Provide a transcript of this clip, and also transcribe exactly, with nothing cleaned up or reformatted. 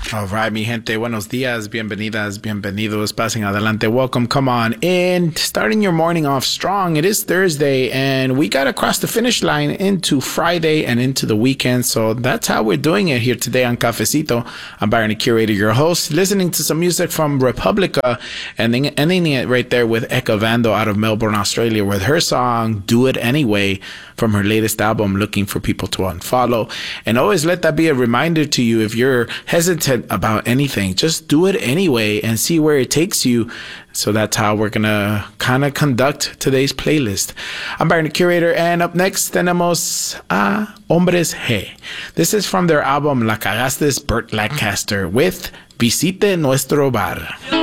All right, mi gente, buenos días, bienvenidas, bienvenidos, passing adelante, welcome, come on in, starting your morning off strong. It is Thursday, and we got across the finish line into Friday and into the weekend, so that's how we're doing it here today on Cafecito. I'm Byron, the curator, your host, listening to some music from Republica, and then ending it right there with Eka Vando out of Melbourne, Australia, with her song, Do It Anyway, from her latest album, Looking for People to Unfollow. And always let that be a reminder to you, if you're hesitant about anything, just do it anyway and see where it takes you. So that's how we're gonna kind of conduct today's playlist. I'm Byron, the curator, and up next tenemos a Hombres G. This is from their album La Cagaste, Burt Lancaster with Visite Nuestro Bar.